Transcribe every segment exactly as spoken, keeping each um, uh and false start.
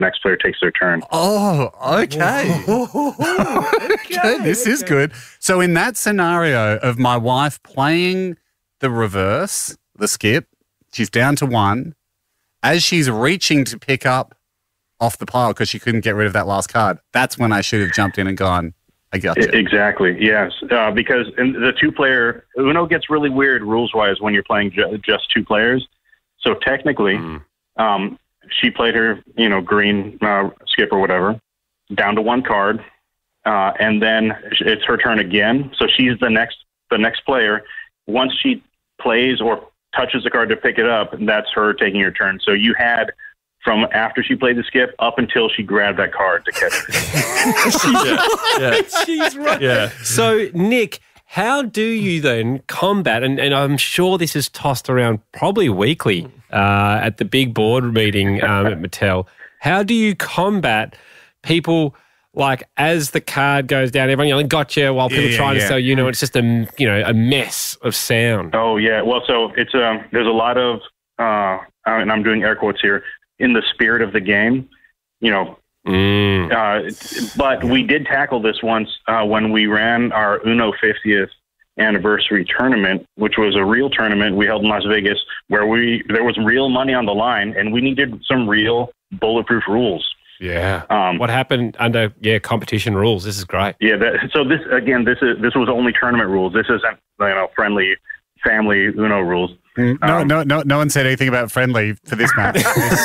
next player takes their turn. Oh, okay. okay, this is good. So in that scenario of my wife playing the reverse, the skip, she's down to one. As she's reaching to pick up off the pile because she couldn't get rid of that last card, that's when I should have jumped in and gone, I got you. Exactly, yes. Uh, because in the two-player, Uno gets really weird rules-wise when you're playing ju- just two players. So technically, mm. um, she played her, you know, green uh, skip or whatever, down to one card, uh, and then it's her turn again. So she's the next the next player. Once she plays or touches the card to pick it up, that's her taking her turn. So you had from after she played the skip up until she grabbed that card to catch it. yeah, yeah. She's right. Yeah. So, Nick, how do you then combat, and, and I'm sure this is tossed around probably weekly uh, at the big board meeting um, at Mattel, how do you combat people like as the card goes down, everyone yelling "gotcha" while people yeah, trying yeah. to sell you know it's just a you know a mess of sound. Oh yeah, well, so it's um there's a lot of uh, and I'm doing air quotes here, in the spirit of the game, you know. Mm. Uh, but we did tackle this once uh, when we ran our Uno fiftieth anniversary tournament, which was a real tournament we held in Las Vegas, where we there was real money on the line, and we needed some real bulletproof rules. Yeah. Um, what happened under yeah competition rules? This is great. Yeah. That, so this again, this is this was only tournament rules. This isn't you know friendly family Uno rules. No, um, no, no, no one said anything about friendly for this match. This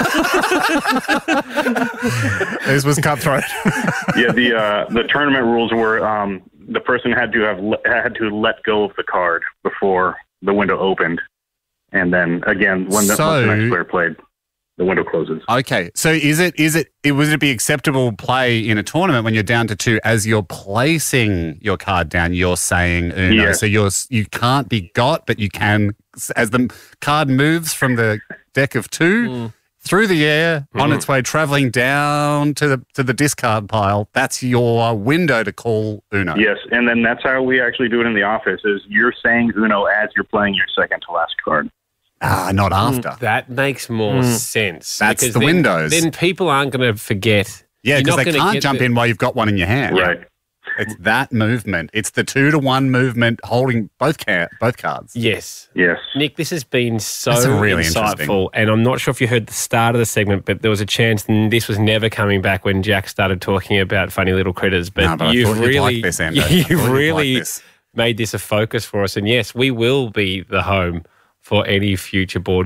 was, this was cutthroat. yeah, the uh, the tournament rules were um, the person had to have le- had to let go of the card before the window opened, and then again when the, so, once the next player played, the window closes. Okay, so is it is it, it would it be acceptable play in a tournament when you're down to two as you're placing your card down? You're saying Uno, Yeah. so you're you can't be got, but you can as the card moves from the deck of two mm. through the air mm. on its way traveling down to the to the discard pile. That's your window to call Uno. Yes, and then that's how we actually do it in the office. Is you're saying Uno as you're playing your second to last card. Ah, not after. Mm, that makes more mm. sense. That's because the then, windows. Then people aren't going to forget. Yeah, because they can't jump the... in while you've got one in your hand. Right. It's that movement. It's the two to one movement holding both ca- both cards. Yes. Yes. Nick, this has been so really insightful. And I'm not sure if you heard the start of the segment, but there was a chance and this was never coming back when Jack started talking about funny little critters. But, no, but you've I really, like this, Ando. you've really like this. made this a focus for us. And yes, we will be the home for any future board